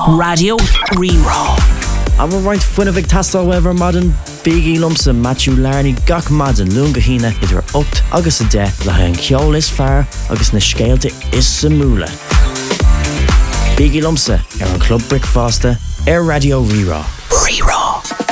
Radio Rerá. I'm right fuin of tastal weather modern Biggie Lumsa Matthew Larney gach madan lunga hina idir 8 agus a 10 le an ceol is fear agus na scéalte is sa múla. Biggie Lumsa an Club Brick Fasta Radio Rerá.